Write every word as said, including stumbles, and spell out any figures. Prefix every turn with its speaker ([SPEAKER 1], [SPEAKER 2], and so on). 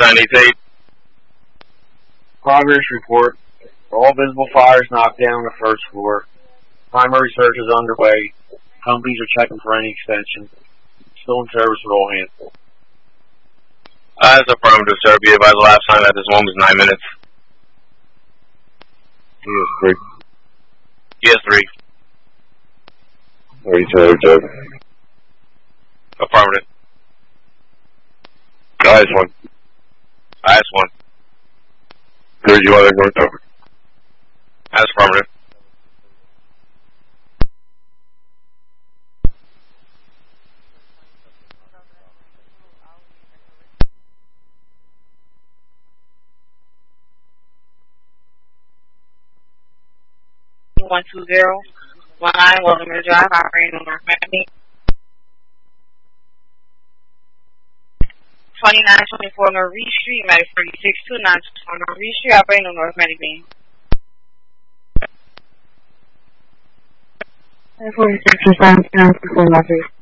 [SPEAKER 1] ninety-eight.
[SPEAKER 2] Progress report. All visible fires knocked down on the first floor. Primary search is underway. Companies are checking for any extension. Still in service with all hands.
[SPEAKER 1] Uh, that's affirmative, sir. Be advised the last time at this moment is nine minutes.
[SPEAKER 3] Yes, three.
[SPEAKER 1] Yes, three.
[SPEAKER 3] Are you tired, Doug?
[SPEAKER 1] Affirmative.
[SPEAKER 3] Eyes one.
[SPEAKER 1] Eyes one.
[SPEAKER 3] Three, you want to go over?
[SPEAKER 1] That's affirmative.
[SPEAKER 4] one two zero one nine Wildomir Drive, operating on North Miami. twenty-nine twenty-four North Reed Street, Medic thirty-six two nine twenty-four North Reed Street, operating on North Miami. forty-six two nine two four North Reed.